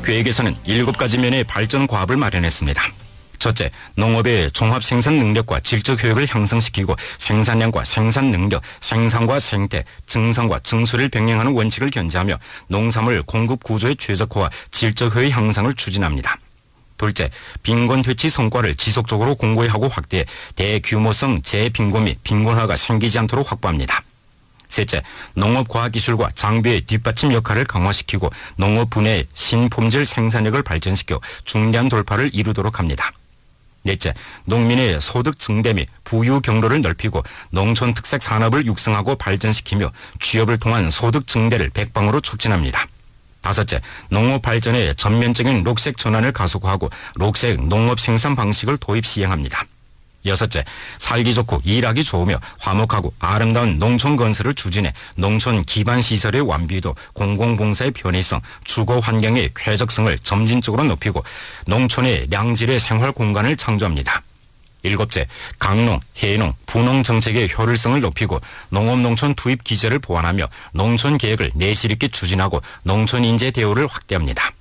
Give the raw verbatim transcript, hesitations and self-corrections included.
계획에서는 일곱 가지 면의 발전 과업을 마련했습니다. 첫째, 농업의 종합 생산 능력과 질적 효율을 향상시키고 생산량과 생산 능력, 생산과 생태, 증산과 증수를 병행하는 원칙을 견지하며 농산물 공급 구조의 최적화와 질적 효율 향상을 추진합니다. 둘째, 빈곤 퇴치 성과를 지속적으로 공고히하고 확대해 대규모성 재빈곤 및 빈곤화가 생기지 않도록 확보합니다. 셋째, 농업과학기술과 장비의 뒷받침 역할을 강화시키고 농업 분야의 신품질 생산력을 발전시켜 중대한 돌파를 이루도록 합니다. 넷째, 농민의 소득 증대 및 부유 경로를 넓히고 농촌 특색 산업을 육성하고 발전시키며 취업을 통한 소득 증대를 백방으로 촉진합니다. 다섯째, 농업 발전의 전면적인 녹색 전환을 가속화하고 녹색 농업 생산 방식을 도입 시행합니다. 여섯째, 살기 좋고 일하기 좋으며 화목하고 아름다운 농촌 건설을 추진해 농촌 기반 시설의 완비도, 공공봉사의 편의성, 주거 환경의 쾌적성을 점진적으로 높이고 농촌의 량질의 생활 공간을 창조합니다. 일곱째, 강농, 해농, 분농 정책의 효율성을 높이고 농업농촌 투입 기제를 보완하며 농촌 계획을 내실 있게 추진하고 농촌 인재 대우를 확대합니다.